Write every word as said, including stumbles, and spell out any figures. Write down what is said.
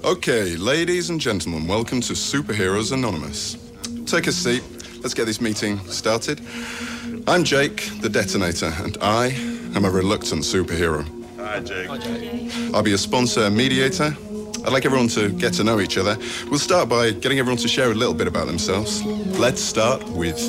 Okay, ladies and gentlemen, welcome to Superheroes Anonymous. Take a seat. Let's get this meeting started. I'm Jake, the Detonator, and I am a reluctant superhero. Hi, Jake. Hi, Jake. I'll be a sponsor and mediator. I'd like everyone to get to know each other. We'll start by getting everyone to share a little bit about themselves. Let's start with